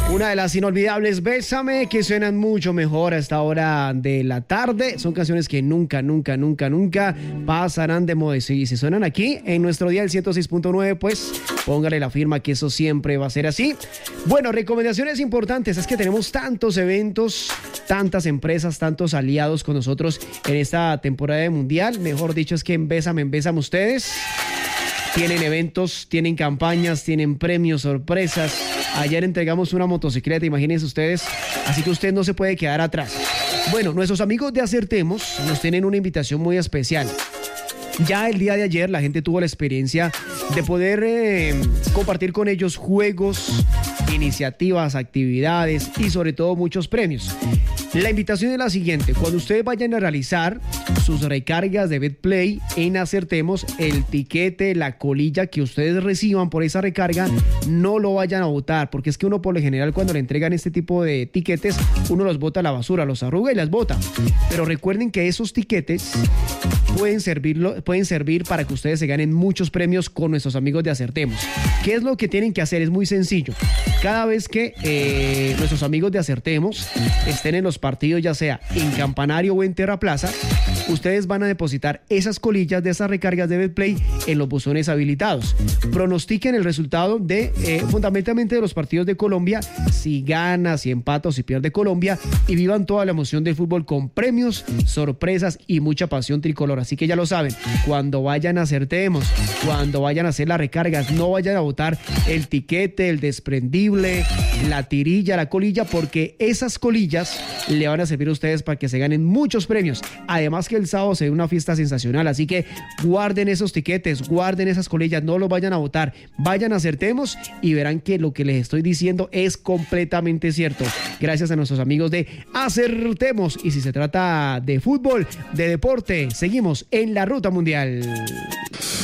Una de las inolvidables, Bésame, que suenan mucho mejor a esta hora de la tarde. Son canciones que nunca pasarán de moda. Y si suenan aquí en nuestro día del 106.9, pues póngale la firma que eso siempre va a ser así. Bueno, recomendaciones importantes. Es que tenemos tantos eventos, tantas empresas, tantos aliados con nosotros en esta temporada de Mundial. Mejor dicho, es que en Bésame ustedes. Tienen eventos, tienen campañas, tienen premios, sorpresas. Ayer entregamos una motocicleta, imagínense ustedes. Así que usted no se puede quedar atrás. Bueno, nuestros amigos de Acertemos nos tienen una invitación muy especial. Ya el día de ayer la gente tuvo la experiencia de poder compartir con ellos juegos, iniciativas, actividades y sobre todo muchos premios. La invitación es la siguiente: cuando ustedes vayan a realizar sus recargas de BetPlay en Acertemos, el tiquete, la colilla que ustedes reciban por esa recarga, no lo vayan a botar, porque es que uno por lo general cuando le entregan este tipo de tiquetes, uno los bota a la basura, los arruga y las bota. Pero recuerden que esos tiquetes pueden servir para que ustedes se ganen muchos premios con nuestros amigos de Acertemos. ¿Qué es lo que tienen que hacer? Es muy sencillo. Cada vez que nuestros amigos de Acertemos estén en los partidos, ya sea en Campanario o en Terra Plaza, ustedes van a depositar esas colillas de esas recargas de BetPlay en los buzones habilitados. Pronostiquen el resultado de fundamentalmente de los partidos de Colombia, si gana, si empata o si pierde Colombia, y vivan toda la emoción del fútbol con premios, sorpresas y mucha pasión tricolor. Así que ya lo saben, cuando vayan a Acertemos, cuando vayan a hacer las recargas, no vayan a botar el tiquete, el desprendible, la tirilla, la colilla, porque esas colillas le van a servir a ustedes para que se ganen muchos premios. Además que el sábado se ve una fiesta sensacional, así que guarden esos tiquetes, guarden esas colillas, no los vayan a botar, vayan a Acertemos y verán que lo que les estoy diciendo es completamente cierto. Gracias a nuestros amigos de Acertemos. Y si se trata de fútbol, de deporte, seguimos en la ruta mundial.